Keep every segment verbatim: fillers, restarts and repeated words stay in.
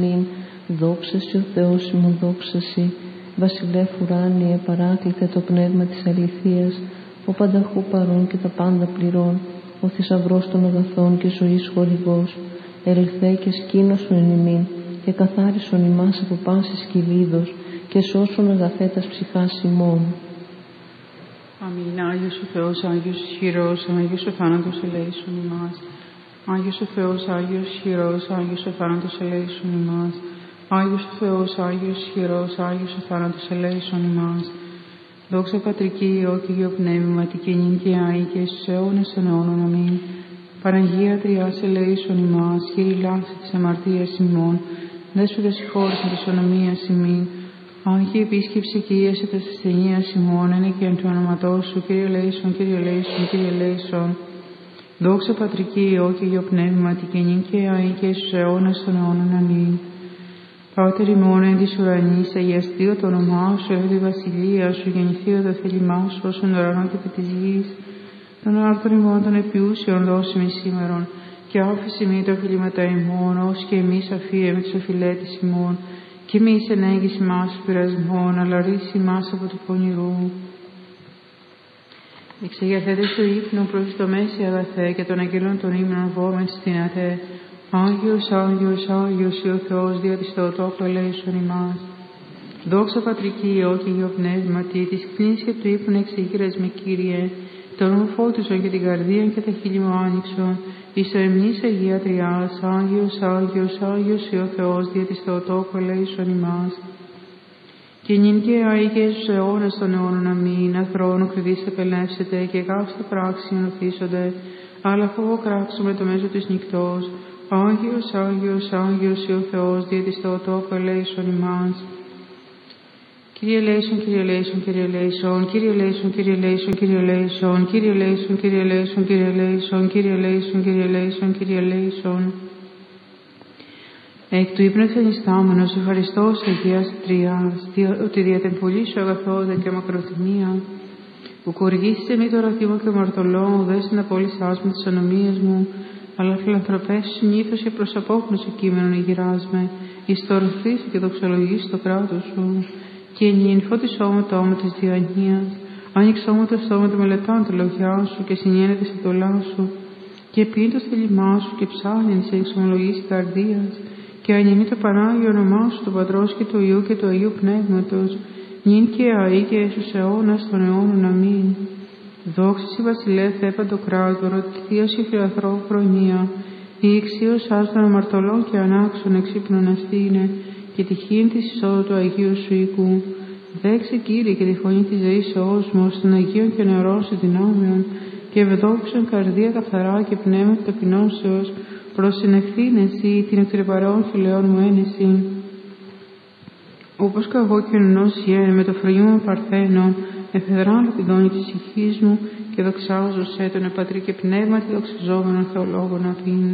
Δόξα σοι ο Θεός ημών, δόξα σοι, βασιλεύ ουράνιε, παράκλητε το πνεύμα της αληθείας, ο πανταχού παρών και τα πάντα πληρών, ο θησαυρός των αγαθών και ζωής χορηγός, ελθέ και σκήνωσον εν ημίν, και καθάρισον ημάς από πάσης κυλίδος, και σώσον αγαθέτας ψυχάς ημών. Αμήν. Άγιος ο Θεός, Άγιος ισχυρός, Άγιος ο θάνατος ελέησον ημάς. Άγιος ο Θεός, Άγιος ισχυρός, Άγιος ο θάνατος ελέησον ημάς. Άγιος ο Θεός, Άγιος ισχυρός, Άγιος ο θάνατος ελέησον ημάς. Δόξα Πατρική, Υιό και Υιό Πνεύματι, και νυν και άη και στους αιώνες των αιώνων. Αμήν. Παναγία Τριάς ελέησον ημάς, Κύριε λάξη της αμαρτίας ημών, Δέσποτα συγχώρεσον της ονομίας ημίν. Άγιε επίσκεψη και ίασε τας ασθενείας ημών, ένε και εν του ονόματός σου, Κύριε ελέησον, Κύριε ελέησον, Κύριε ελέησον. Δόξα Πατρική, Υιό και Υιό Πνεύματι, και νυν και άη και στους αιώνες των αιώνων. Αμήν. Πάτερ ημών εν της ουρανής, αγιαστείο το όνομά σου, έρθει η βασιλεία σου, γεννηθείο το θέλημά σου, ως εν ουρανό και επί της γης. Των άρτων ημών των επιούσιων δώσει μη σήμερον, και άφηση μη τα οφειλήματα ημών, ως και εμείς αφίε με τους οφειλέτες ημών, και μη εις ενέγγις ημάς πειρασμών, αλλά ρίση ημάς από του πονηρού. Εξεγερθέτε στο ύπνο προς το μέση αγαθέ, και των αγγέλων των ύμνων βόμεν στην ατέ. Άγιος, Άγιος, Άγιος, ο Θεός, δια της Θεοτόκου ελέησον ημάς. Δόξα Πατρική, Υιό και Υιό Πνεύματι, της κτήνης και του ύπνου εξηγήρας με, Κύριε, τον μου φώτισον και την καρδία και τα χείλη μου άνοιξον, εις το εμνής Αγία Τριάς, Άγιος, Άγιος, Άγιος, ο Θεός, δια της Θεοτόκου ελέησον ημάς. Και νυν και αεί και στους αιώνες των αιώνων. Αμήν. Αθρόνου κρυδείς επελεύσετε, και γάυστα πράξη ενωθήσονται, αλλά φόβο κράξουμε το μέσο της νυκτός. Άγιος, Άγιος, Άγιος, ο Θεός, δια της Θεοτόκου ελέησον ημάς. Κύριε ελέησον, Κύριε ελέησον, Κύριε ελέησον, Κύριε ελέησον, Κύριε ελέησον, Κύριε ελέησον, Κύριε ελέησον, Κύριε ελέησον, Κύριε ελέησον, Κύριε ελέησον, Κύριε ελέησον, Κύριε ελέησον. Εκ του ύπνου εξανιστάμενος, ευχαριστώ σε Αγίας Τριάς, ότι δια την πολύ σου αγαθόδε και μακροθυμία, που χορηγήσετε μη το ραθήμα και μαρτωλό, δε στην απόλυσάς με τις ανομίες μου, αλλά φιλανθρωπές σου συνήθως και προς απόχνωση κείμενον ηγυράς με, εις το ορθή σου και δοξολογείς το κράτος σου. Και ενίν φώτισό μου το ώμα της διανοίας, άνοιξό μου το στόμα του μελετών τα λόγια σου και συνένεται σε τολά σου, και ποιήν το θέλημά σου και ψάχνει σε εξομολογήσει καρδίας, και ανημή το Πανάγιο όνομά σου του Πατρός και του Υιού και του Αγίου Πνεύματος, νυν και αεί και στους αιώνας των αιώνων. Αμήν. Δόξα σοι βασιλεύ θέπαντο κράτορο, τη θείος και φιλαθρό προημία, η εξίωσάς των αμαρτωλών και ανάξων εξύπνων αστήνε, και τυχήν της εισόδου του Αγίου σου οίκου. Δέξε, Κύριε, και τη φωνή της ζωής ο όσμος, των Αγίων και νερών σου δυνάμεων, και ευδόξον καρδία καθαρά και πνεύμα ταπεινώσεως, προς την ευθύνεση την εκτρεπαρών φιλεών μου ένεση. Όπως και εγώ κοινωνός γένε με το φρονιού μου παρθένων, εφεδράνω την δόνη της ψυχής μου, και δοξάζω σε τον Πατρί και Πνεύματι δοξαζόμενον Θεολόγων. Αμήν.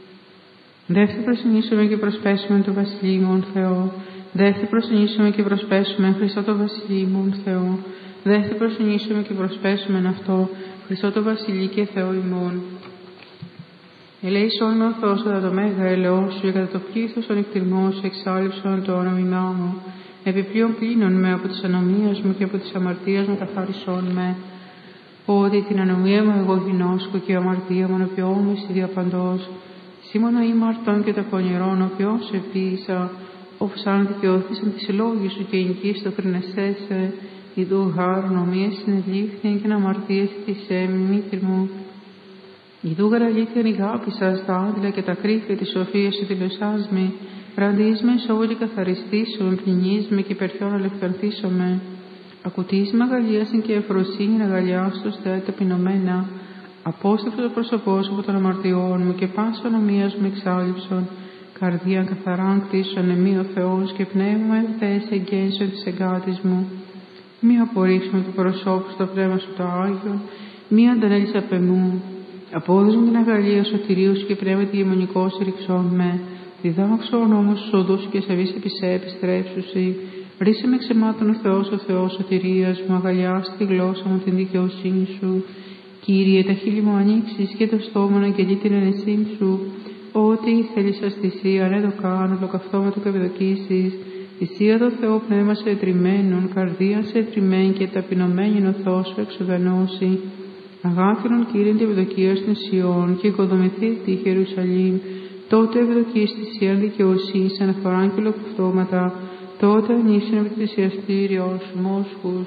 Δεύτε προσενήσουμε και προσπέσουμε το Βασιλείμον Θεό. Δεύτε προσενήσουμε και προσπέσουμε Χριστό το Βασιλείμον Θεό. Δεύτε προσενήσουμε και προσπέσουμε αυτό Χριστό το Βασιλεί και Θεό ημών. Ελέησον με ο Θεός κατά το μέγα ελαιό σου, και κατά το πλήθος των εκτιμών σου εξάλληψον το όνομά μου. Επιπλέον πλήνων με από τις ανομίες μου και από τις αμαρτίες μου καθάρισόν με. Ότι την ανομία μου εγώ γινώσκω και η αμαρτία μου ανοποιώμαι στη διαπαντός. Σήμωνα ήμαρτον και τα πονηρών οποίων σε επίησα, όπως αν δικαιώθησαν τις λόγοι σου και εινικείς το χρηνεσέσαι, ειδού γάρ νομίες συνελήφθην και να αμαρτίες της έμι μήτρη μου. Ιδού γαραλήθεν ηγάπησα στα άδειλα και τα κρύφια της σοφίας σου δηλωσάς με, ραντείς με σώβολη καθαριστήσου, πληνείς με και υπερθιόν αλευθανθήσομαι. Ακουτείς με αγαλίασιν και ευφροσύνην αγαλιάστος δε ταπεινωμένα, απόστρεψε το πρόσωπό σου από των αμαρτιών μου και πάσα ονομίας μου εξάλληψον, καρδίαν καθαράν κτίσον εμεί ο Θεός και πνεύμα ευθές εγγένσεων της εγκάτης μου. Μη απορρίψουμε το προσώπου στο πνεύμα σου το Άγιον, μη αντανέλεις απ' εμού. Απόδες μου την αγαλία σωτηρίου σου και πνεύμα τη γεμονικό σου ρηξών με. Διδάξω όμως σου οδούς και σεβείς επί σε επιστρέψουσι. Ρίσε με ξεμάτων ο Θεός, ο Θεός σωτηρίας μου, αγαλιάστη τη γλώσσα μου την δικαιοσύνη σου. Κύριε, τα χείλη μου ανοίξεις και το στόμα να αγγελεί την ενεσύνη σου. Ό,τι θέλεις σας θυσία, ναι το κάνω, το καυτόματο και ευδοκίσεις. Θυσία το Θεό πνεύμα σε ετριμμένον, καρδία σε ετριμμένη και ταπεινωμένη οθό σου εξουδενώσει. Αγάπηνον Κύριε την ευδοκία στην Σιών και οικοδομηθεί τη Ιερουσαλήμ. Τότε ευδοκείς θυσίαν δικαιοσύνης αναφοράν και ολοκαυτώματα. Τότε ανήψουν επί το θυσιαστήριο σου μόσχους.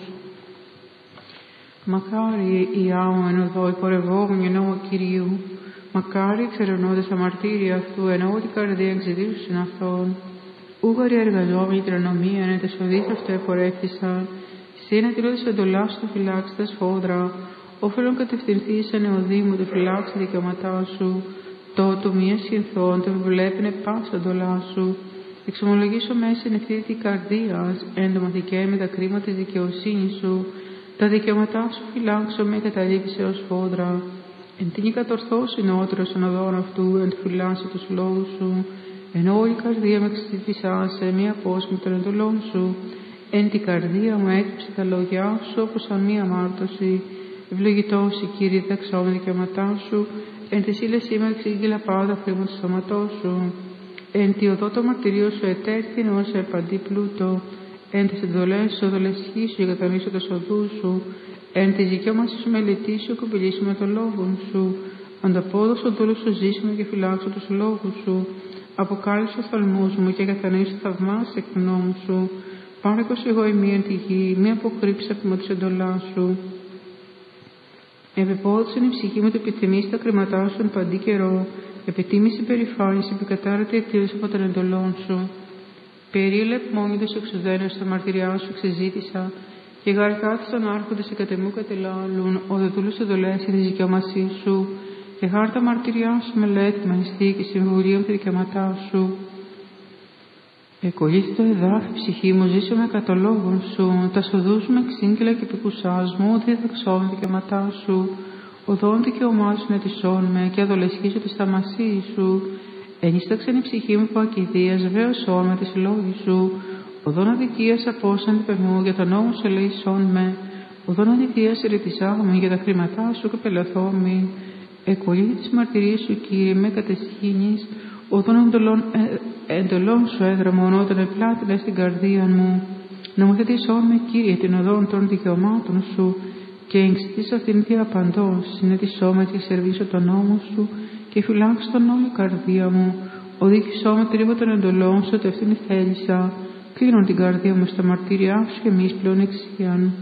Μακάρι οι άμμο εν οδό υπορευόμενοι εν νόμο Κυρίου. Μακάρι εξερευνώντες τα μαρτύρια αυτού εν όγω την καρδία εξειδήσουσιν αυτών. Ούγαροι εργαζόμενοι την ανομία εν τες οδείς αυτό επορεύθησαν. Συν ατηρώτες εντολά σου φυλάξει τα σφόδρα. Όφελον κατευθυνθείς εν εωδήμου το φυλάξει δικαιώματά σου. Τότου μία σχηνθών το επιβλέπαινε πάσα εντολά σου. Εξομολογήσω μέσα εν ευθύτητη καρδίας, εντομαθηκέ με τα κρίματα της δικαιοσύνης σου. Τα δικαιώματά σου φυλάξω με καταλήψε ως φόδρα. Εν την κατορθώσει νεότερος των οδών αυτού, εν τη φυλάσσει τους λόγους σου. Εν όλη η καρδία με εξητησάσε μία απόσμη των εντολών σου. Εν την καρδία μου έκυψε τα λόγια σου όπως αν μία μάρτωση. Ευλογητός η Κύριε δεξό με δικαιώματά σου. Εν τη σύλλεσή με εξήγηλα πάντα φρύμα του στόματός σου. Εν τη οδό το μαρτυρίο σου ετέρθην ως επαντή πλούτο. Εν τις εντολές σου οδολεσχή σου για καταμίσω το οδού σου. Εν της δικαιώμασης σου μελετήσου κοπηλήσου με το λόγο σου. Ανταπόδοσο δούλου σου ζήσουμε και φυλάξω τους λόγους σου. Αποκάλυψε τους θαλμούς μου και καθανίσω θαυμάσαι εκ του νόμου σου. Πάρεκος εγώ ημί εν τη γη, μη αποκρύψε από τις εντολά σου. Επιπόδωσαν η ψυχή μου το επιθυμεί στα κρυματά σου εν παντή καιρό. Επιτίμηση περηφάνηση, επικατάρατη αιτίωση από των εντολών σου. Περίλεπ μόνοι του εξουδένω στα μαρτυριά σου εξεζήτησα. Και γαρκάθισαν άρχοντες σε κατεμού κατελάλουν, ο δεδούλος εντολές για τη δικαιωμασή σου. Και χάρτα μαρτυριά σου μελέτη μανιστή και συμβουλία με τη δικαιωματά σου. Εκολύθη το εδάφη ψυχή μου, ζήσω με κατολόγων σου. Τα σοδούς με εξήγηλα και πικουσάς μου, διδαξώ με δικαιωματά σου. Οδόν δικαιωμά σου νετισών με και αδολεσχίζω τη σταμασίη σου. Ενίσταξαν η ψυχή μου που ακηδίας, βέωσόν με τις λόγοι σου. Οδόν αδικίας απόσαν την πεμού για τον νόμο σου ελεησόν με. Οδόν αδικίας ερετισάγμη για τα χρήματά σου και πελαθόμη. Εκολύθη της μαρτυρίας σου, Κύριε, με κατεσχήνης. Οδόν εντολών, ε, εντολών σου έδραμον όταν επλάτηνα στην καρδία μου. Νομοθετήσόν με, Κύριε, την οδόν των δικαιωμάτων σου. Και εγγυστής αυτήν διαπαντός, συνετισώ με και σερβίσω τον νόμο σου και φυλάξω τον όλη καρδία μου. Οδήγησό με τρίβω των εντολών σου, ότι αυτήν θέλησα. Κλείνω την καρδία μου στα μαρτύρια σου και εμείς πλέον εξίαν.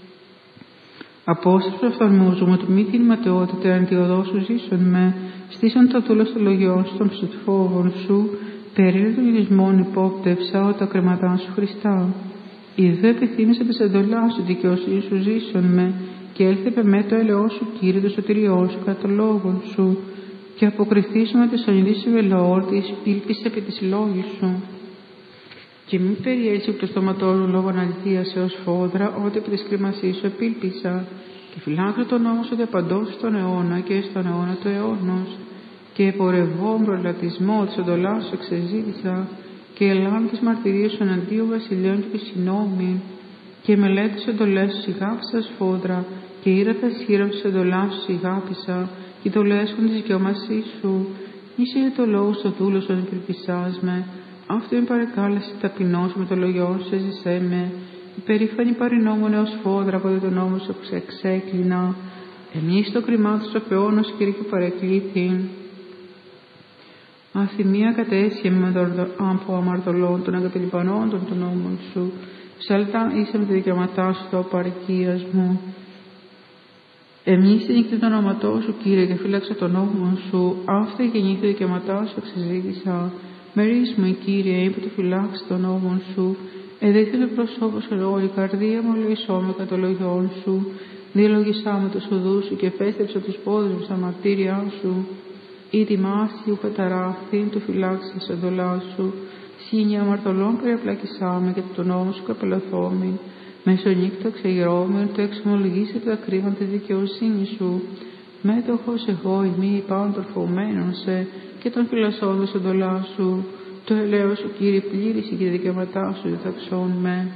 Απόστρεψε οφθαλμούς μου, του μη την ματαιότητα εν τη οδό σου ζήσον με. Στήσαν το δούλο στο λογιό σου των ψωτφόβων σου. Περίλε των γυρισμών υπόπτευσα, ότι τα κρεματά σου Χριστά. Ιδε επιθύμησα τις εντολάς σου, δικαιοσύνη σου ζήσον με. Και έλθε με το έλεό σου, Κύριε, το σωτηριό σου κατά το λόγο σου. Και αποκριθήσουμε τη σονιδή σου βελαόρτης, ήλπισε επί της λόγης σου. Και μη περιέλθει από το στόματό σου λόγων αληθείας έως φόδρα, ότι επί της κρυμασής σου επίλπισα. Και φυλάξω τον νόμο σου διαπαντός στον αιώνα και στον αιώνα του αιώνος. Και επορευόμουν προλατισμό της εντολάς σου εξεζήτησα. Και ελάμβη της μαρτυρίας σου εναντίον βασιλείων και συγνώμη. Και μελέτης εντολές σου σιγάπησα σφόδρα. Και ήρα τα σχήρα σου εντολάς σου σιγάπησα. Και το λέσχον της δικαιωμασής σου. Είσαι το λόγο στο δούλο σου επιπισάς με. Αυτό με παρεκάλεσε ταπεινός με το λογιό σου έζησέ με. Υπερήφανη παρενόμων έως φόδρα από το νόμο σου εξέκλεινα. Εμείς το κρυμά του σοφαιώνος Κύριε και παρεκλήθη. Αθυμία κατέσχε με τον άμπο αμαρτωλών των εγκατελειπανόντων των νόμων σου. Ψαλτά είσαι με τη δικαιωματά σου το απαρικίας μου. Εμείς νύχτη το όνοματό σου, Κύριε, και φύλαξα τον νόμο σου. Αυτή γεννήθη δικαιωματά σου εξεζήτησα. Μερίς μου, Κύριε, είπε το φυλάξει τον νόμο σου. Εδείχθη το προσώπο σου όλη η καρδία μου, λογισό με κατ' ολογιών σου. Διαλογισά με το οδού σου και φέστεψα τους πόδους μου στα μαρτύρια σου. Ήτι μάσιου πεταράχθην του φυλάξει σε εντολά σου. Σύνια αμαρτωλών περιαπλακισά με και το νόμο σου καπελαθόμη. Μεσονύκτο εξεγερώμεν το εξομολογήσε τα κρίμα τη δικαιοσύνη σου. Μέτοχος εγώ ημί πάντων φωμένων σε και των φυλασσόντων εντολά σου. Το ελέος σου, Κύριε, πλήρηση και δικαιώματά σου διδαξών με.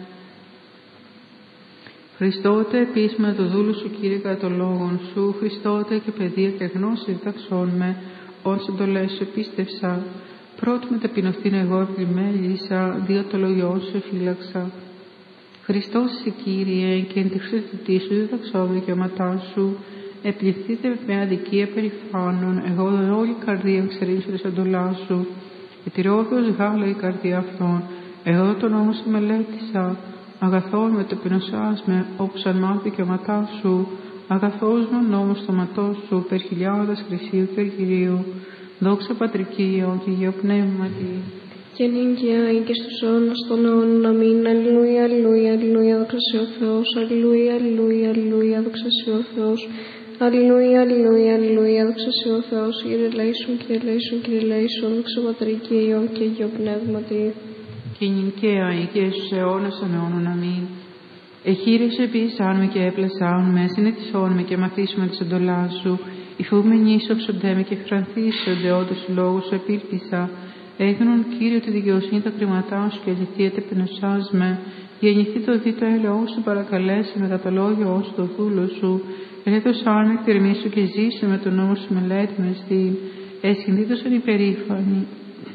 Χριστότε επίσημα το δούλου σου, Κύριε, κατά το λόγον σου. Χριστότε και παιδεία και γνώση διδαξών με. όνς εντολές σου επίστευσα. Πρώτου με ταπεινωθήν εγώ επιμέλησα, δύο το λόγιό σου εφύλαξα. Χριστός σε Κύριε, και εν τη χρηστητή σου διδαξώ δικαιώματά σου. Επληθείτε με αδικία περηφάνων, εγώ όλη καρδία εξερρύσω της εντολάς σου. Ετηρώδος γάλα η καρδία αυτών, εγώ τον νόμο σου μελέτησα. Αγαθόν με ταπεινωσάς με, όπως αν μάθει δικαιώματά σου. Αγαθός μου νόμος στοματός σου, περ χιλιάδας χρυσίου και αργυρίου. Δόξα Πατρική, Υιό και Αγίου Πνεύματι. Και νυν και άι και στους αιώνας των αιώνων. Αμήν. Αλληλούια, αλληλούια, αλληλούια, δόξα σε ο Θεός. Αλληλούια, αλληλούια, αλληλούια, δόξα σε ο Θεός. Αλληλούια, αλληλούια, αλληλούια, δόξα σε ο Θεός. Κύριε ελέησον, Κύριε ελέησον, Κύριε ελέησον, δόξα Πατρική, Υιό και Αγίου Πνεύματι. Και νυν και άι και στους αιώνας των αιώνων. Αμήν. Εχείρεσαι επίσαν με και έπλασαν με, συνετισόν με και μαθήσουμε της εντολάς σου. Υφούμενοι ίσοψονται με και φρανθίσονται, όντως λόγου σου επίλπισα. Έγνων Κύριο τη δικαιοσύνη τα κρίματά σου και αληθεία ταπεινωσάς με. Γεννηθεί το δι το έλεό σου παρακαλέσει με κατά λόγιο σου το δούλο σου. Ελέδωσαν με εκτερμή σου και ζήσε με τον νόμο σου μελέτη με στην. Εσχυνδίτωσαν υπερήφανοι.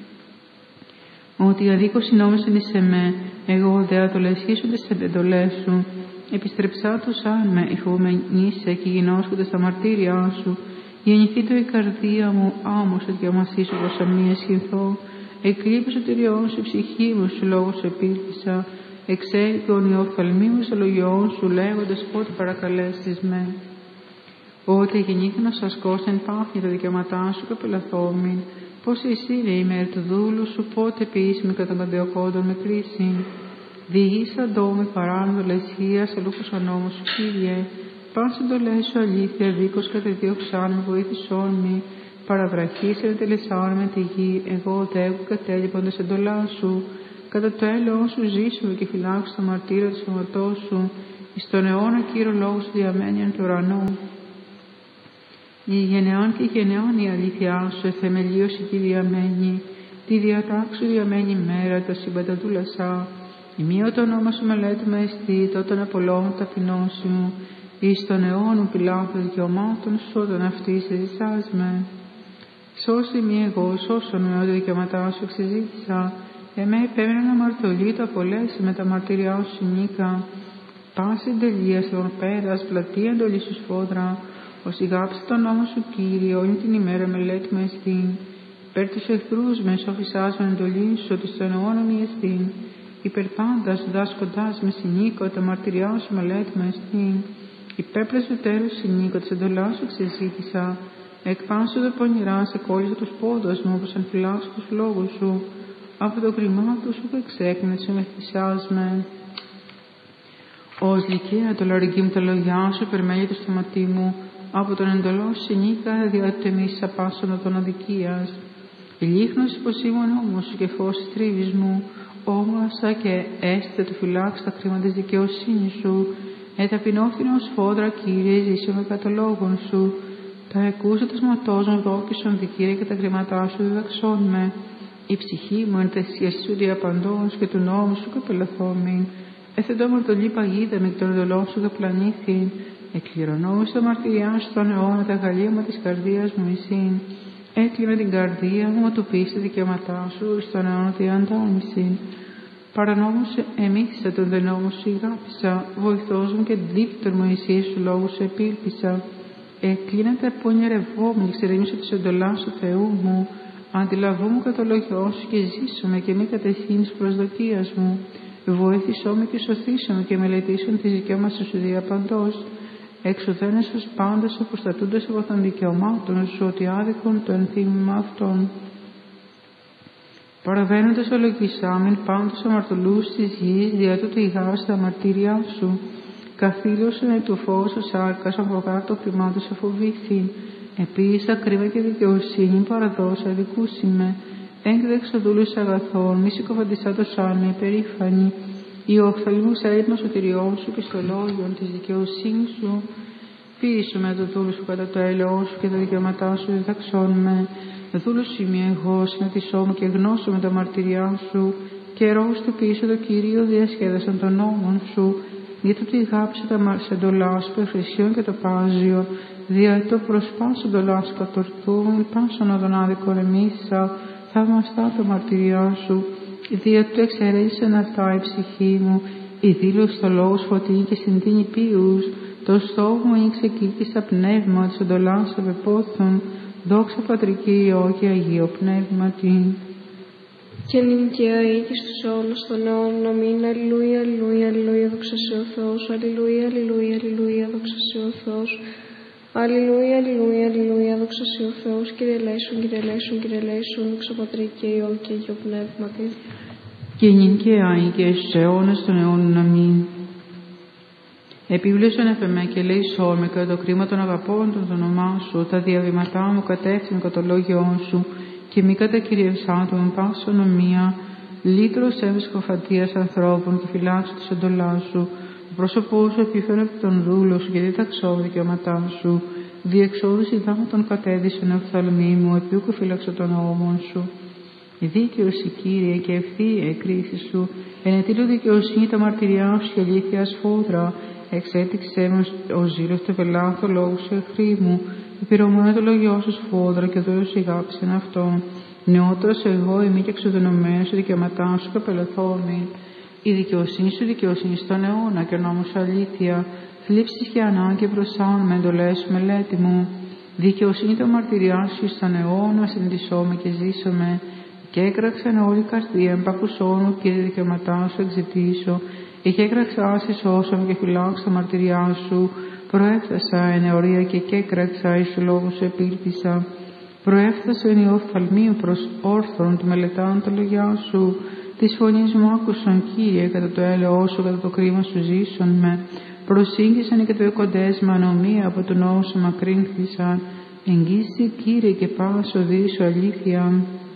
Ότι αδίκως νόμισαν εις εμέ, εγώ δε ατολεσχίσονται στις εντολές σου. Επιστρεψά τους αν με, ηφούμενήσε και γινώσκονται στα μαρτύρια σου. Γεννηθεί το η καρδία μου, άμωσε και αμασί σου προς αμνία σχηθώ. Εκλείπει σωτηριών σου, η ψυχή μου σου λόγω σου επίλυσα. Εξέλει τον ιοφθαλμή μου στο λογιόν σου, λέγοντας πότε παρακαλέσεις με. Ότε γεννήθη να σας κόστεν πάχνη τα δικαιώματά σου και πελαθόμην. Πώς εσύ είναι η μέρα του δούλου σου, πότε ποιήσιμη κατά των παντεοκόντων με κρίση. Διήγησα ντό με παράνομο λεσχεία, σε λούκος ο νόμος σου, Κύριε. Παν στην τολέ σου αλήθεια, δίκος κατεδίωξάν με βοήθησόν μη. Παραβραχής εντελεσάν με τη γη, εγώ δέγου κατέλειποντας εντολά σου. Κατά το έλεον σου ζήσουμε και φυλάξου τα μαρτύρια του σωματός σου. Εις τον αιώνα Κύριο λόγου σου διαμένει εν του ουρανού. Η γενεάν και η γενεάν η αλήθειά σου, εθεμελίωση τη διαμένη. Τη διατάξου διαμένη μέρα, τα σύμπαντα δούλασά. Η μία το όνομα σου μελέτημα εστί, τότε απολόμου ταπεινώση μου. Εις τον αιώνου πιλάθου δικαιωμάτων σου, όταν αυτή σε ζησάς με. Σώσι μη εγώ, σώσον με ό,τι δικαιωματά σου εξεζήτησα. Εμέ επέμενα να μαρτωλεί το απολέσει με τα μαρτυριά σου νίκα. Πάση τελεία στον πέρας, πλατεία εντολή σου σφόδρα. Ως ηγάψε τον νόμο σου, Κύριε, όλη την ημέρα μελέτη με εστίν. Υπέρ τους εχθρούς με σοφισάς με εντολή σου, ότι στον αιώνα μη εστίν. Υπέρ πάντας δάσκοντάς με συνήκω, τα μαρτυριά σου μελέτη με εστίν. Υπέρ πρεσβυτέρους συνήκω, της εντολάς σου εξεζήτησα. Εκπάσου δε πονηρά, σε κόλλησε τους πόντος μου, όπως αν φυλάξω τους λόγους σου. Από το κρυμάτο σου που εξέκνεσαι με θυσιάς με. Ως λυκαία το λαρυγγί μου τα λόγιά σου, υπερμέλει το στοματί μου. Από τον εντολό συνήκα διατεμής απάσωνα των αδικίας. Λίχνος υποσήμων όμως σου και φως της τρίβης μου. Όμασα και έστε το φυλάξ τα χρήματα της δικαιοσύνης σου. Εταπεινώθηνε ως φόδρα, Κύριε, ζήσε με κατά λόγων σου. Τα εκούσα τους ματός μου δόκισον δικήρια και τα χρήματά σου διδαξών με. Η ψυχή μου εν τεσσίας σου διαπαντών και του νόμου σου καπελαθόμην. Έθετο μαρτωλή παγίδα με εκ των εντολών σου καπλανήθην. Εκκληρωνώ στα μαρτυριά σου τον αιώνα τα γαλλίωμα της καρδίας μου εισήν. Έκλειμε την καρδία μου, του πεις τα δικαιώματά σου, στον αιώνα τη αντάμισιν. Παρανόμωσε εμίθισα τον δε νόμο σου ηγάπησα, βοηθός μου και δίκτωρ μου εσύ σου λόγου σου επίλπισα. Εκλείνε τα πόνια ρευόμουν, εξερεύνησα της εντολάς του Θεού μου. Αντιλαβώ μου κατά λόγιό σου και ζήσομαι και μη κατευθύνεις προσδοκίας μου. Βοήθησό με και σωθήσό με και μελετήσουν τις δικαιώματες σου διαπαντός. Εξουδένες ως πάντας αποστατούντας από των δικαιωμάτων σου, ότι άδικον το ενθύμημα αυτών. Παραβαίνοντας ολογισάμεν πάντως αμαρτωλούς της γης, δια τούτου ηγάς τα μαρτύρια σου. Καθήλωσον εν του φως ο σάρκας, από κάτω κρυμάτος αφοβήθην. Επίσης ακρίβα και δικαιοσύνη παραδόσα δικούσιμε. Έγκρεξα δούλους αγαθών, μη συκοφαντισάτωσάν με υπερήφανη. Οι οφθαλμούς έρημα σωτηριών σου και στο λόγιον της δικαιοσύνης σου. Πείσου με το δούλου σου κατά το έλεό σου και τα δικαιώματά σου διδαξών με. Δούλου σου είμαι εγώ, συναντησό μου και γνώσω με τα μαρτυριά σου. Καιρός του πίσω το Κυρίο διασχέδασαν των νόμων σου. γιατί του γάψε τα σεντολά σου χρυσιών και το πάζιο, δια το προσπάσον το λάσκο τορτούν, πάσον οδον άδικον εμίσα, θαυμαστά το μαρτυριά σου, δια του εξαιρέσεν αυτά η ψυχή μου, η δήλωση το λόγος φωτίνει και συντείνει ποιούς, το στόμα μου είναι ξεκίνησα πνεύμα, της οντολάς επεπόθων, δόξα Πατρική Υιό και Αγίο Πνεύματι. Και νυν και αεί και στους αιώνας των αιώνων, αμήν, αλληλούια, αλληλούια, αλληλούια, δόξα σε ο Θεός, αλληλούια, αλληλούια, αλληλούια, δόξα σε ο Θεός, αλληλούια, αλληλούια, αλληλούια, δόξα σε ο Θεός, Κύριε ελέησον, Κύριε ελέησον, Κύριε ελέησον, δόξα Πατρί και Υιό και Αγίο Πνεύματι. Και νυν και αεί και στους αιώνας των αιώνων, αμήν. Επίβλεσον εφ' εμέ και ελέησόν με κατά το κρίμα των αγαπώντων το όνομά σου, τα διαβήματά μου κατεύθυνον κατά το λόγιόν σου, και μη κατακυριευσάτω με πάσο νομία, λύτρος έμψυχοφατίας ανθρώπων και φυλάξου της εντολάς σου, το πρόσωπό σου επίφερε από τον δούλο σου και δίδαξό δικαιώματά σου, διεξόδου συντάγματον κατέδυσον οφθαλμή μου, επίουκο φύλαξε των νόμων σου. Η δίκαιος, Κύριε, και ευθεία η κρίση σου, ενετήλω δικαιοσύνη τα μαρτυριά σου και αλήθεια σφόδρα, εξέτηξέ με ο ζήλος το πελάθο λόγου σου εχθροί μου, επιρωμονέ το λόγιό σου σφόδρα και δώρο σου αγάπησεν αυτόν. Νεότερος εγώ ημί και εξοδονωμένος, δικαιώματά σου καπελωθόμην. Η δικαιοσύνη σου δικαιοσύνη στον αιώνα και ο νόμος σου αλήθεια, θλίψεις και ανάγκη προσάων με εντολές σου μελέτη μου. Δικαιοσύνη τα μαρτυριά σου στον αιώνα, συνειδησώμε και ζήσομαι. Και έκραξαν όλη η καρδία εμπακουσώνου, Κύριε, δικαιώματά σου εξητήσω. Είχε έκραξα σε σώσομαι και φυλάξω τα μαρτυριά σου. Προέφτασα εν αιωρία και κέκραξα εις του λόγου σου επίλπισα. Προέφτασα εν η οφθαλμίου προς όρθρον του μελετάν τα λόγια σου. Της φωνής μου άκουσαν, Κύριε, κατά το έλεό σου, κατά το κρίμα σου ζήσον με. Προσήγησαν και το εκοντές με ανομία από τον όσο μακρύνθησαν. Εγγύσει, Κύριε, και πάσο δίσου αλήθεια.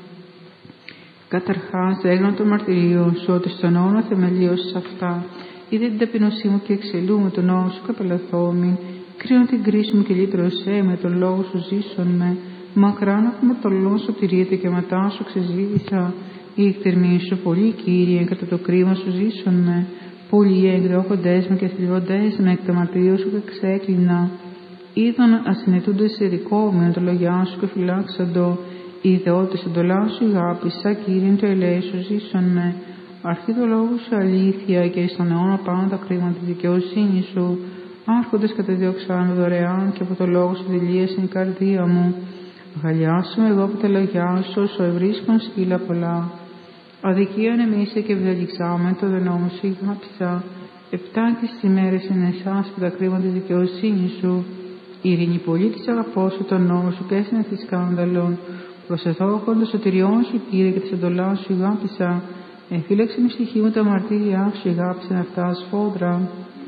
Καταρχάς, έγνω το μαρτυρίο σου ότι στον όνομα θεμελίωσης αυτά. Είδε την ταπεινωσή μου και εξελούμε τον νόμο σου καπελαθόμην. Κρίνω την κρίση μου και λύτρωσέ με, τον λόγο σου ζήσον με. Μακράν από με τον λόγο σου τηρείται και ματά σου ξεζήτησα. Η εκτερμή σου πολύ, Κύριε, κατά το κρίμα σου ζήσον με. Πολλοί εκδιώκοντές με και θλιβοντές με, εκ το μαρτυρίο σου και ξέκλεινα. Είδον ασυνετούνται σε δικόμενο το λόγιά σου και φυλάξαντο. Είδε ότι σε εντολά σου αγάπησα, Κύριε, το ελέη σου ζήσον με. Αρχή το λόγο σου αλήθεια και στον αιώνα πάνω τα κρίματα της δικαιοσύνης σου. Άρχοντες καταδιώξαν δωρεάν και από το λόγο σου δηλίασαν η καρδία μου. Αγαλιάσουμε εγώ από τα λόγια σου, σου ευρίσκον σκύλα πολλά. Αδικίαν εμείς και ευδελιξάμε το δενόμο σου αγάπησα. Επτά και στις ημέρες είναι εσάς που τα κρίματα της δικαιοσύνης σου. Ειρήνη πολύ της αγαπώ σου τον νόμο σου και έσυνε τη σκάνδαλον. Προσεθώχον το σωτηριόν σου, Κύριε, και της εντολάς σου αγάπησα. Εφύλαξε με στοιχή μου τα μαρτύρια σου, αγάπησαν αυτά σφόδρα.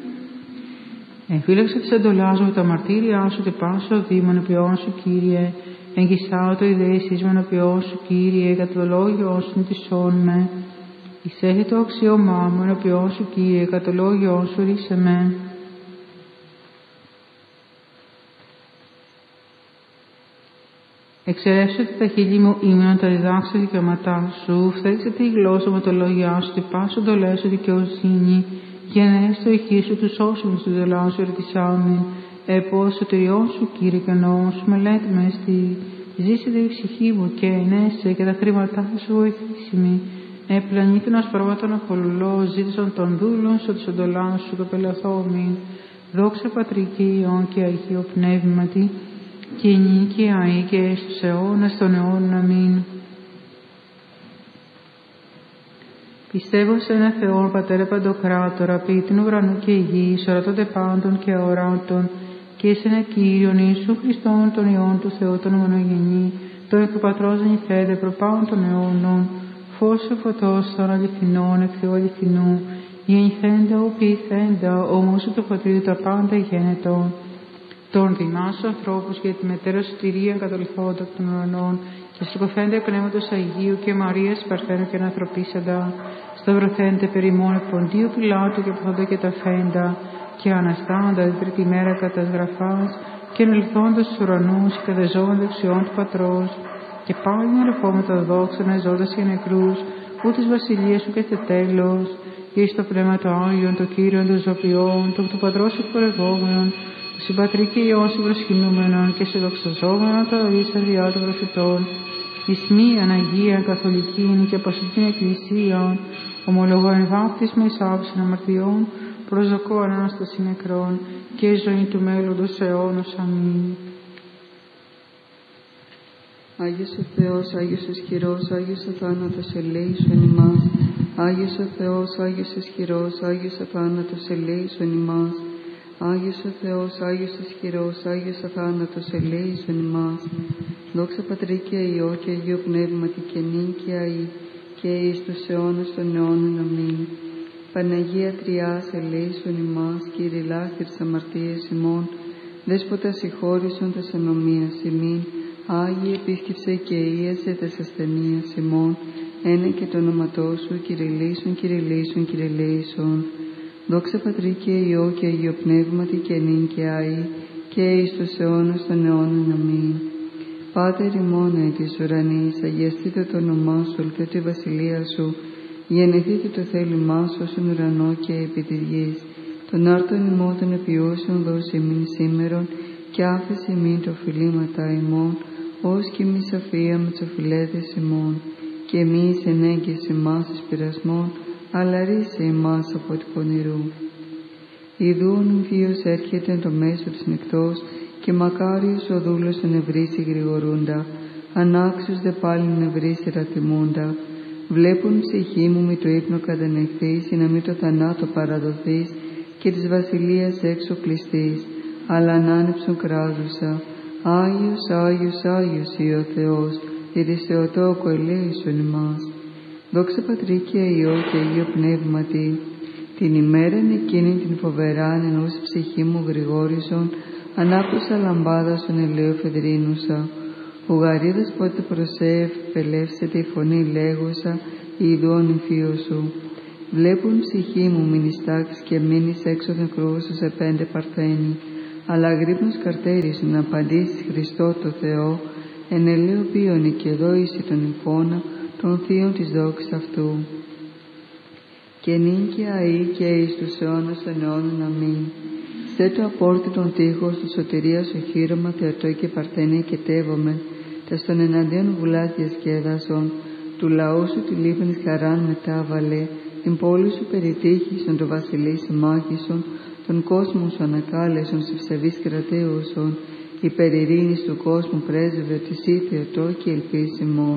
Εφύλαξε της εντολάς μου τα μαρτύρια σου, και πάσο δήμον επιών σου, Κύριε. Εγγισάω το ιδέησης μου ενωπιών σου, Κύριε, κατά το λόγιο σου νητισόν με. Εισέχει το αξίωμά μου ενωπιών σου, Κύριε, κατά το λόγιο σου ρίσε με. Εξαιρέσου τα χείλη μου ήμουν τα διδάξα δικαιώματά σου, φταίξε τη γλώσσα με το λόγια σου, και πάσο το λέω σου δικαιοσύνη, για να έστω ηχή σου του όσους του δελάω σου ερωτησάμιν, επό σωτηριών σου, Κύριε, και νόμο σου μελέτη με στη ζήσετε η ψυχή μου και ενέσαι και τα χρήματά σου βοηθήσιμη. Επλανήθην ασπρόβατον απολουλώ, ζήτησαν των δούλων σου, της εντολάς σου, το πελαθόμην. Δόξα Πατρική Υιό και Αγίο Πνεύματι, και νυν και αεί και στους αιώνας των αιώνων. Αμήν. Πιστεύω σε ένα Θεό, Πατέρα Παντοκράτορα, ποιητήν ουρανού και γης, ορατώνται πάντων και αοράτων, και σε ένα Κύριον Ιησού Χριστόν, τον Υιόν του Θεού, τον μονογενή, τον εκ του Πατρός γεννηθέντε προπάων των αιώνων, φως ο φωτός των αληθινών, εκ Θεού αληθινού, γεννηθέντα ο ποιηθέντα, όμως του Πατρίδου τα πάντα γένετον. Τον δημάσου ανθρώπους για τη μετέρα σωτηρία κατολυθόντα των ουρανών, και στροκοφέντε πνεύματος Αγίου και Μαρίας Παρθένου και ανθρωπίσαντα, σταυρωθέντε περί μόνο Ποντίου Πιλάτου και ποθόντα και τα φέντα, και αναστάνοντα την τρίτη μέρα κατά γραφάς, και ενελθόντας στους ουρανούς και κατεζώων δεξιών του Πατρός, και πάλι να ρεφόμετα δόξα να ζώντας και νεκρούς, ούτως βασιλείας σου και τε τέλος, και εις το Πνεύμα το Άγιον, το Κύριον των Ζωπιών, το του Πατρός εκπορευόμενον, το συμπατρί και Υιόν συμπροσκυνούμενον και σε δοξαζόμενον το ίσα διά των προφητών, εις μίαν Αγίαν Καθολικήν και Απostολικήν Εκκλησίαν, ομολογώ εν βάπτισμα εις άψιν αμαρτιών, προσδοκώ ανάσταση νεκρών και η ζωή του μέλλοντος αιώνος. Αμήν. Άγιος ο Θεός, Άγιος ισχυρός, Άγιος ο θάνατος ελέησον ημάς. Άγιος ο Θεός, Άγιος ισχυρός, Άγιος ο θάνατος ελέησον ημάς. Άγιος ο Θεός, Άγιος ισχυρός, Άγιος ο θάνατος ελέησον ημάς. Δόξα Πατρί και Υιό και Αγίου Πνεύματι και νυν και αεί και εις τους αιώνας των αιώνων. Αμήν. Παναγία Τριάς ελέησον ημάς, Κύριε λάχτηρ τις αμαρτίες ημών, Δέσποτα συγχώρησον τας ανομίας ημίν, Άγιε επίσκεψε και ίασε τας ασθενείας ημών, ένα και το όνοματό σου, κηρυλήσον, κηρυλήσον, κηρυλήσον. Δόξα Πατρί και Υιό και Αγίο Πνεύματι και νυν και αεί και εις τους αιώνας των αιώνων. Αμήν. Πάτερ ημών εν της ουρανής, αγιαστείτε το όνομά σου, ελθέτω η βασιλεία σου, γεννηθείτε το θέλημά σου στον ουρανό και επί της γης. Τον άρτον ημών των επιώσεων δώσει ημίν σήμερον και άφησε ημίν το οφειλήματα ημών, ως και εμείς σοφία με τους οφειλέτες ημών. Και εμείς ενέγγες ημάς εις πειρασμών, αλλά ρίσε ημάς από την πονηρού. Ιδού ο νυμφίος έρχεται εν το μέσο της νυχτός, και μακάριος ο δούλος τον ευρύσει γρηγορούντα, ανάξιος δε πάλιν ευρύσει ρατιμούντα. Βλέπουν ψυχή μου μη το ύπνο κατανεχθείς, ή να μη το θανάτο παραδοθείς, και της βασιλείας έξω κλειστείς, αλλά ανάνεψον κράζουσα. Άγιος, Άγιος, Άγιος ή ο Θεός, δι' της Θεοτόκου ελέησον ημάς. Δόξα Πατρί και Υιό και Αγίο Πνεύματι, την ημέραν εκείνη την φοβεράν ενός ψυχή μου γρηγόρησον, ανάπτωσα λαμπάδα στον ελαίο φεδρίνουσα. Ο γαρίδας πότε προσεύ πελεύσεται η φωνή λέγουσα, ειδού ο νυμφίος σου. Βλέπουν ψυχή μου μην ιστάξεις και μείνεις έξω νεκρούς σε πέντε παρθένη, αλλά γρύπνος καρτέρης να απαντήσεις Χριστό το Θεό, εν ελαίο πίονι και εδώ είσαι τον νυμφώνα των θείων της δόξης αυτού. Και νυν και αεί και εις τους αιώνας των αιώνων. Αμήν. Στε το απόρτι των τείχος του σωτηρίας ο χείρωμα θεατό και παρθένια και τεύομαι, τα στον εναντίον βουλάς διασκέδασον, του λαού σου τη λύπνης χαράν μετάβαλε, την πόλη σου περιτύχησον, το βασιλεί σου μάχησον, τον κόσμο σου ανακάλεσον, σε ψευής κρατέωσον, υπερ ειρήνης του κόσμου πρέσβευε ότι εσύ Θεοτό και ελπίσιμον.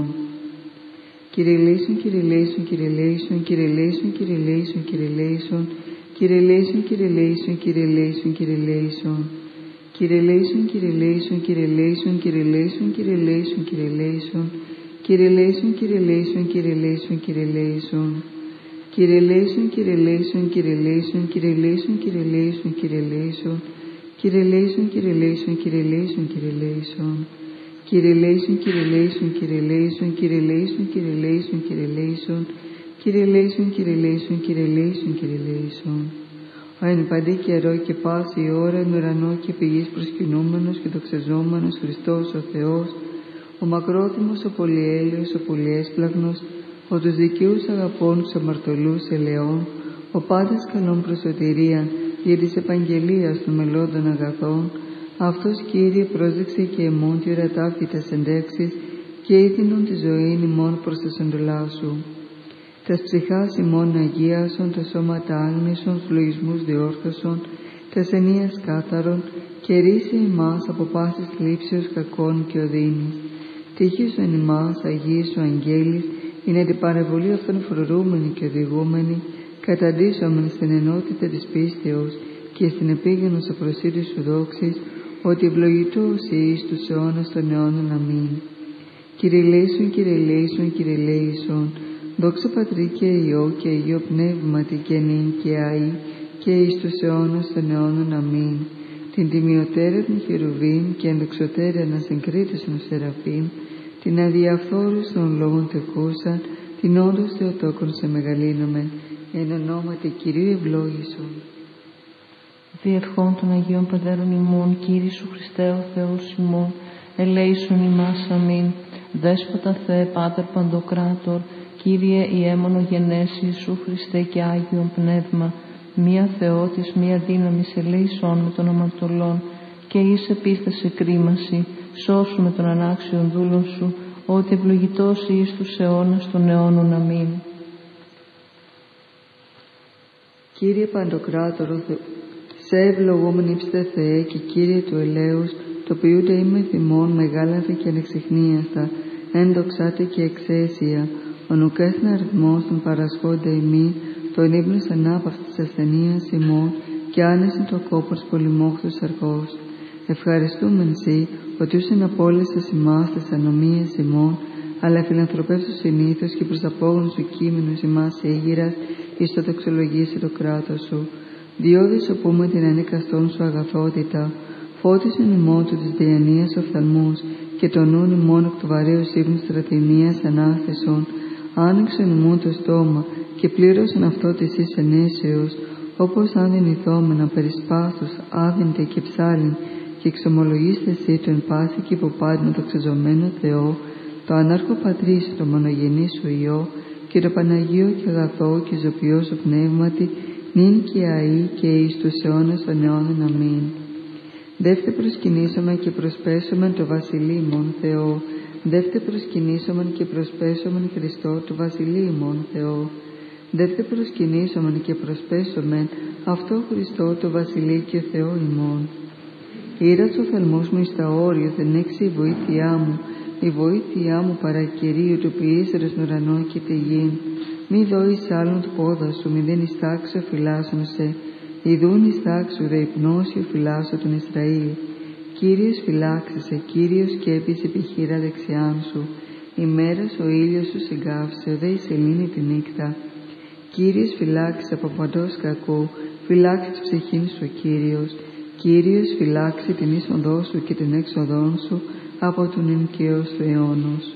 Κηρυλήσουν, κηρυλήσουν, κηρυλήσουν, κηρυλήσουν, κηρυλήσουν, κηρυλήσουν, κηρυλήσουν, κηρυλήσουν, κηρυλήσουν, κηρυλήσουν. Κηρυλήσουν, κηρυλήσουν, κηρυλήσουν, κηρυλήσουν, κηρυλήσουν, κηρυλήσουν, κηρυλήσουν, κηρυλήσουν, κηρυλήσουν, κηρυλήσουν. Κηρυλήσουν, κηρυλήσουν, κηρυλήσουν, κηρυλήσουν, κηρυλήσουν, κηρυλήσουν, κηρυλήσουν, κηρυλήσουν, κηρυλήσουν, κηρυλήσουν. Κηρυλήσουν, κηρυλήσουν, κηρυλήσουν, κηρυλήσουν, κηρυλήσουν, κηρυλήσουν, κηρυλήσουν, κηρυλήσουν, κηρυλήσουν, κηρυλήσουν. Ο εν παντή καιρό και πάση η ώρα εν ουρανό και πηγής προσκυνούμενος και δοξαζόμενος Χριστός ο Θεός, ο μακρόθυμος, ο πολυέλεος, ο πολυέσπλαγνος, ο τους δικαίους αγαπών τους αμαρτωλούς ελαιών, ο πάντας καλών προσωτηρία για της επαγγελίας των μελώντων αγαθών, αυτός Κύριε πρόσδεξε και εμών τη ορατάφητας εντέξεις και ήθινον τη ζωήν ημών προς τα σοντολά σου. Τας ψυχάς ημών αγίασον, τα σώματα άγνησον, τους λογισμούς διόρθωσον, τας ενίας κάθαρον και ρίσε ημάς από πάσης λήψεως κακών και οδύνης. Τύχησον ημάς Αγίοι σου αγγέλης, είναι την παρεμβολή αυτών φρουρούμενη και οδηγούμενη, καταντήσομεν στην ενότητα της πίστεως και στην επίγενος αφροσύνη σου δόξης, ότι ευλογητός εις τους αιώνας των αιώνων. Αμήν. Κηρυλήσουν, κηρυλήσουν, κηρυλήσουν, δόξα Πατρί και Υιό και Αγίο Πνεύματι και νυν και αεί και εις τους αιώνας των αιώνων. Αμήν. Την τιμιωτέρα των χερουβίμ και ενδοξωτέρα να συγκρίτησαν σεραφείμ, την αδιαφθόρους των λόγων τεκούσαν, την όντως Θεοτόκον σε μεγαλύνομεν, εν ονόματι Κυρίου ευλόγησον. Διευχών των Αγίων Πατέρων ημών, Κύριε σου Χριστέ ο Θεός ημών, ελέησον ημάς. Αμήν. Δέσποτα Θεέ, Πάτερ Παντοκράτορ, Κύριε η έμονο γενέση σου Χριστέ και Άγιον Πνεύμα, μία Θεότης, μία δύναμης ελέησόν με των αμαρτωλών και εις επίσταση κρίμαση, σώσου με τον ανάξιον δούλον σου, ότι ευλογητός εις τους αιώνας των αιώνων. Αμήν. Κύριε Παντοκράτορο, σε ευλογούμεν ύψητε Θεέ και Κύριε του ελέους, το ποιούνται είμαι θυμών μεγάλαθα και ανεξιχνίαστα, έντοξάτε και εξαίσια, ο νουκέστην αριθμός των παρασχόνται ημί, τον ύπνος ανάπαυσης της ασθενείας ημών και άνεση το κόπος πολυμόχθους αρχός. Ευχαριστούμεν σοι, ότι ούσεν απόλυσες ημάς τις ανομίες ημών, αλλά φιλανθρωπεύσου συνήθως και προς απόγνους του κείμενους ημάς ήγηρας, εις το δοξολογήσει το κράτος σου. Διόδης οπούμε την ανίκαστόν σου αγαθότητα, φώτισεν ημών του της διανοίας οφθαλμούς, και τον νουν ημών εκ του βαρέου ύπνου στρατηνίας ανάθεσον, άνοιξον ημών το στόμα, και πλήρωσαν αυτό της εις ενέσεως, όπως αν δυνηθόμενα περισπάστους, άδυντε και ψάλιν, και εξομολογήστε εσύ το εν πάση και υποπάντων το ξεζωμένο Θεό, το ανάρχο Πατρίς, το μονογενή σου Υιό, και το Παναγίο και αγαθό και ζωπιό σου πνεύματι, νυν και αεί και εις τους αιώνας των αιώνων. Αμήν. Δεύτε προσκυνήσαμε και προσπέσομεν το βασιλείμον Θεό, δεύτε προσκυνήσομεν και προσπέσομεν Χριστό το βασιλείμον Θεό, δεύτε προσκυνήσομεν και προσπέσομεν αυτό Χριστό το βασιλεί και Θεό ημών. Ήρας ο θαλμός μου εις τα όρια, δεν έξι η βοήθειά μου, η βοήθειά μου παρά Κυρίου του ποιήσερος ουρανό και τη γην. Μη δω εις άλλον του πόδα σου, μη δεν εις τάξω φυλάσσον σε, ιδούν εις τάξου δε υπνώσιο φυλάσσω τον Ισραήλ. Κύριος φυλάξεσαι, Κύριος σκέπης επιχείρα δεξιάν σου, ημέρας ο ήλιος σου συγκάυσε, δε η σελήνη τη νύχτα. Κύριος φυλάξε από παντός κακού, φυλάξει της ψυχήν σου Κύριος. Κύριος φυλάξει την είσοδό σου και την έξοδόν σου από τον ενοικαίος του αιώνος.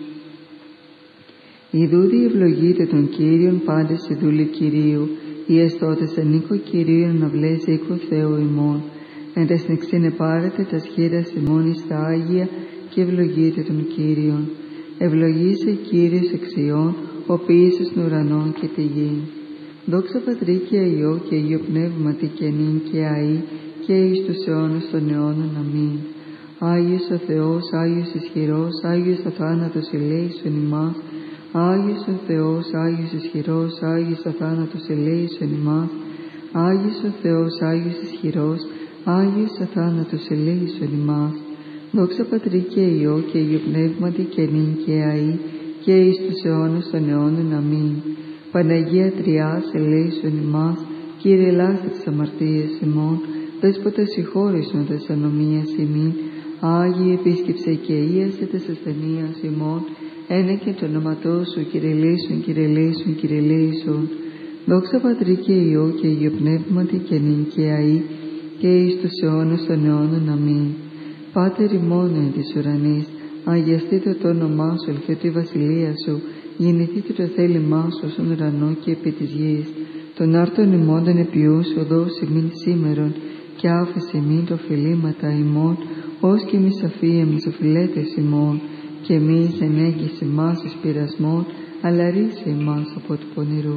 Ιδούδη ευλογείται των Κύριων πάντες σε δούλη Κυρίου, οι εστώτες εν οίκο Κυρίου να βλέσει οίκο Θεού ημών. Εν τες νεξίνε πάρετε τα σχέδας ημών εις τα Άγια και ευλογείται των Κύριων. Ευλογήσε Κύριος εξιών, ο ποιήσες των ουρανών και τη γη. Δόξα Πατρί και Υιό και Υιό Πνεύματι και νυν και αεί και εις τους αιώνας των αιώνων. Αμήν. Άγιος ο Θεός, Άγιος ισχυρός, Άγιος ο θάνατος ελέησον ημάς. Άγιος ο Θεός, Άγιος ισχυρός, Άγιος ο θάνατος ελέησον ημάς. Άγιος ο Θεός, Άγιος ισχυρός, Άγιος ο θάνατος ελέησον ημάς. Δόξα Πατρί και Υιό και Υιό Πνεύματι και νυν και αεί και εις τους αιώνας των αιώνων. Αμήν. Παναγία Τριάς ελέησον ημάς. Κύριε ελάστε τις αμαρτίες ημών, Δέσποτα συγχώρησον τες ανομίας ημίν, Άγιοι επίσκεψε και ίασε τες ασθενείας ημών, ένε και το όνοματό σου, Κύριε ελέησον, Κύριε ελέησον, Κύριε ελέησον. Δόξα Πατρί και Υιό και Υιό Πνεύματι και νυν και αεί και εις τους αιώνας των αιώνων. Αμήν. Πάτερ ημών εν της ουρανής, αγιαστείτε το όνομά σου, ελθέτω η βασιλεία σου, γεννηθείτε το θέλημά σου στον ουρανό και επί της γης. Τον άρτον ημών των επιούς οδός ημίν σήμερον, και άφησε ημίν το φιλήματα ημών, ως και εμείς αφίεμις οφειλέτες ημών, και εμείς ενέγγισε ημάς εις πειρασμών, αλλά ρίσε ημάς από του πονηρού.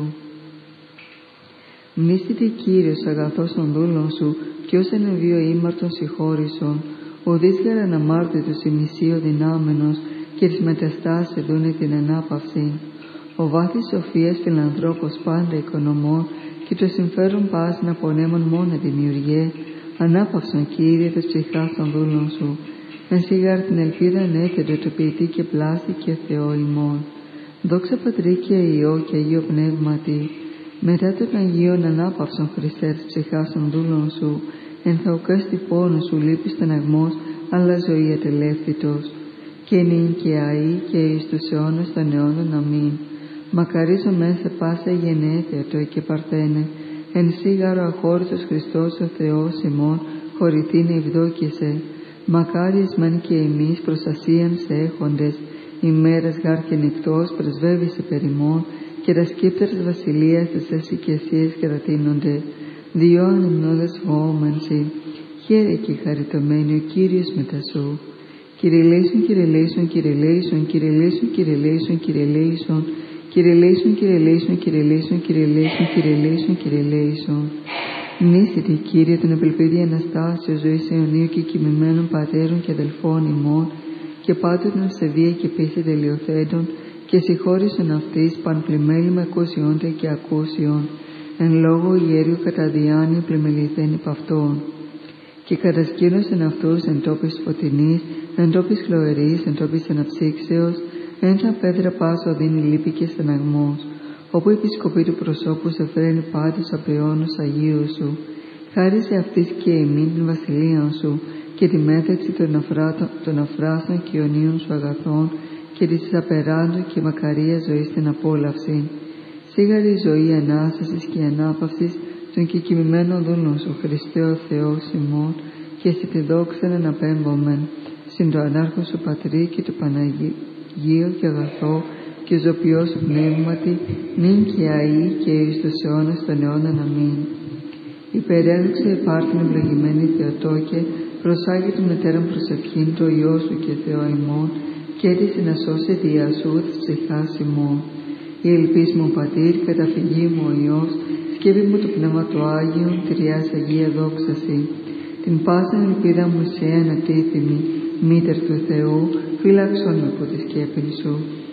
Μνήστητε Κύριος αγαθός των δούλων σου, κι ως ένα βίο ήμαρτον συγχώρησον, ουδείς γαραν αμάρτητος ημισίω δυνάμενος, και τις μεταστάσεις δούνε την ανάπαυση. Ο βάθης σοφίας φιλανθρώπος πάντα οικονομών, και το συμφέρον πας να πονέμον μόνα δημιουργέ, ανάπαυσον Κύριε τες ψυχάς των δούλων σου. Εν σιγάρ την ελπίδα ανέφερε το ποιητή και πλάστη και Θεό ημών. Δόξα Πατρί και Υιό και Υιό Πνεύματι, μετά των Αγίων ανάπαυσον Χριστέ της ψυχάς των δούλων σου, εν θαουκάστη πόνο σου λείπει στεναγμός, αλλά ζωή ατελεύθυτος. Και νυν και αεί και εις τους αιώνας των αιώνων. Αμήν. Μακαρίζω μέσα πάσα γενέθεια το και παρθένε, εν σίγαρο αχώρητος Χριστός ο Θεός ημών, χωρηθήνε ευδόκησε. Μακάριες μεν και εμείς προστασίαν σε έχοντες, ημέρας γάρ και νυχτός πρεσβεύησε περιμών, και τα σκύπτερες βασιλείας της εσικεσίες κρατείνονται. Διό ανεμνώδες φοόμενσι, χαίρε και χαριτωμένοι ο Κύριος μετά σου. Κύριε ελέησον, Κύριε ελέησον, Κύριε ελέησον, Κύριε ελέησον, Κύριε ελέησον, Κύριε ελέησον, Κύριε ελέησον, Κύριε ελέησον, Κύριε ελέησον, Κύριε ελέησον, Κύριε ελέησον, Κύριε ελέησον. Μνήσετε, Κύριε, τον επελπίδη Αναστάσεως ζωής αιωνίου και κοιμημένων πατέρων και αδελφών ημών, και πάντων σε βία και πίστη τελειοθέντων, και συγχώρησον αυτής πανπλημέλημα εκούσιόντε και ακούσιον, εν λόγω ιερίου κατά διάνοιο πλημεληθέν υπ' αυτών. Και κατασκήνωσεν αυτούς εν τόπης φωτεινής, εν τόπης χλωερής, εν τόπης αναψύξεως, εν τα πέδρα πάσο δίνει λύπη και στεναγμός, όπου η επισκοπή του προσώπου σε φέρνει πάντως απ' αιώνους Αγίου σου. Χάρισε αυτής και εμήν την βασιλεία σου, και τη μέταξη των, αφράτων, των αφράσεων και ιωνίων σου αγαθών, και της απεράντου και μακαρία ζωής την απόλαυση. Σίγαρη ζωή ανάστασης και ανάπαυσης των κεκοιμημένων δούλων σου, Χριστέ ο Θεός ημών, και σε τη δόξα αναπέμπομεν, συν το ανάρχο σου Πατρί και το Παναγίο και αγαθό και ζωπιό σου πνεύματι, νυν και αεί και εις τους αιώνας των αιώνων. Αμήν. Υπερέδοξε επάρτην ευλογημένη Θεοτόκε, προσάγει του μετέραν προσευχήν το Υιό σου και Θεό ημών, και έτησε να σώσει διά σου της ψυχάς ημών. Η ελπίς μου Πατήρ, καταφυγή μου ο Υιός, σκεύη μου το Πνεύμα του Άγιον, τριάς Αγία δόξαση. Την πάσαν ελπίδα μου σε ανατίθυμη, Μήτερ του Θεού, φύλαξον με από τη σκέπη σου.